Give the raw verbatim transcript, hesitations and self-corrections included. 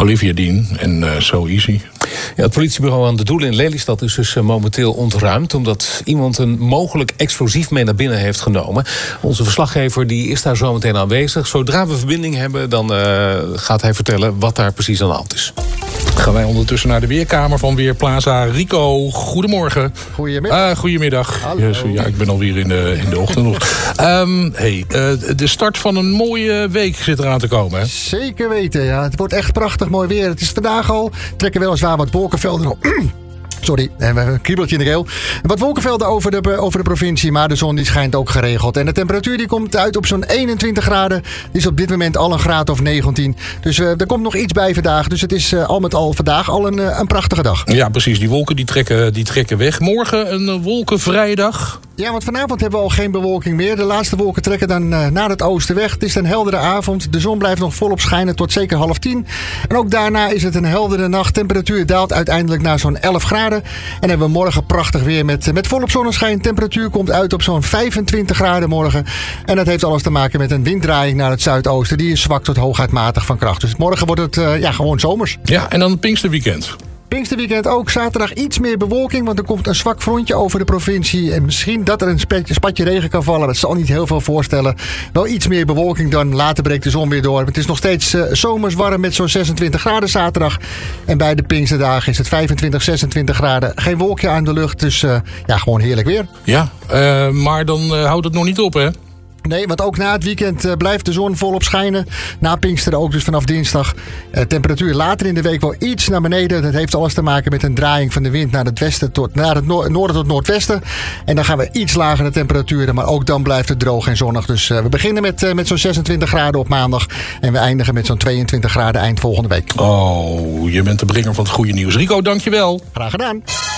Olivia Dean en uh, So Easy. Ja, het politiebureau aan de Doelen in Lelystad is dus uh, momenteel ontruimd, omdat iemand een mogelijk explosief mee naar binnen heeft genomen. Onze verslaggever die is daar zo meteen aanwezig. Zodra we verbinding hebben, dan uh, gaat hij vertellen wat daar precies aan de hand is. Gaan wij ondertussen naar de Weerkamer van Weerplaza. Rico, goedemorgen. Goedemiddag. Uh, goedemiddag. Hallo. Yes, ja, ik ben alweer in de, in de ochtend nog. Um, hey, uh, de start van een mooie week zit eraan te komen, hè? Zeker weten, ja. Het wordt echt prachtig mooi weer. Het is vandaag al. Trekken weliswaar wat wolkenvelden op. Sorry, we hebben een kriebeltje in de keel. Wat wolkenvelden over de, over de provincie, maar de zon die schijnt ook geregeld. En de temperatuur die komt uit op zo'n eenentwintig graden. Het is op dit moment al een graad of negentien. Dus uh, er komt nog iets bij vandaag. Dus het is uh, al met al vandaag al een, uh, een prachtige dag. Ja, precies. Die wolken die trekken, die trekken weg. Morgen een uh, wolkenvrije dag. Ja, want vanavond hebben we al geen bewolking meer. De laatste wolken trekken dan uh, naar het oosten weg. Het is een heldere avond. De zon blijft nog volop schijnen tot zeker half tien. En ook daarna is het een heldere nacht. Temperatuur daalt uiteindelijk naar zo'n elf graden. En hebben we morgen prachtig weer met, met volop zonneschijn. Temperatuur komt uit op zo'n vijfentwintig graden morgen. En dat heeft alles te maken met een winddraaiing naar het zuidoosten. Die is zwak tot hooguit matig van kracht. Dus morgen wordt het uh, ja, gewoon zomers. Ja, en dan het Pinksterweekend. Pinksterweekend ook. Zaterdag iets meer bewolking, want er komt een zwak frontje over de provincie. En misschien dat er een spatje, spatje regen kan vallen. Dat zal niet heel veel voorstellen. Wel iets meer bewolking dan. Later breekt de zon weer door. Het is nog steeds uh, zomers warm met zo'n zesentwintig graden zaterdag. En bij de Pinksterdagen is het vijfentwintig, zesentwintig graden. Geen wolkje aan de lucht, dus uh, ja, gewoon heerlijk weer. Ja, uh, maar dan uh, houdt het nog niet op, hè? Nee, want ook na het weekend uh, blijft de zon volop schijnen. Na Pinksteren ook, dus vanaf dinsdag. Uh, temperatuur later in de week wel iets naar beneden. Dat heeft alles te maken met een draaiing van de wind naar het westen tot, naar het no- noorden tot noordwesten. En dan gaan we iets lagere temperaturen, maar ook dan blijft het droog en zonnig. Dus uh, we beginnen met, uh, met zo'n zesentwintig graden op maandag. En we eindigen met zo'n tweeëntwintig graden eind volgende week. Oh, je bent de bringer van het goede nieuws. Rico, dankjewel. Graag gedaan.